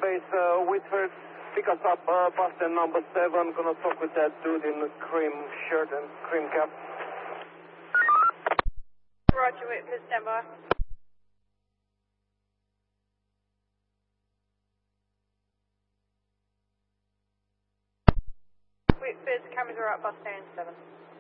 base, Whitford, pick us up, bus stand number 7. Gonna talk with that dude in the cream shirt and cream cap. Roger, Whitford, stand by. Whitford, cameras are up, bus stand 7.